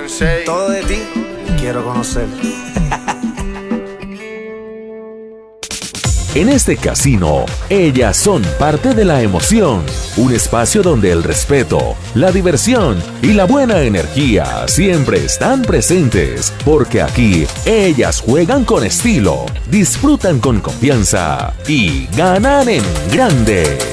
Sensei. Todo de ti quiero conocer. En este casino, ellas son parte de la emoción, un espacio donde el respeto, la diversión y la buena energía siempre están presentes, porque aquí ellas juegan con estilo, disfrutan con confianza y ganan en grande.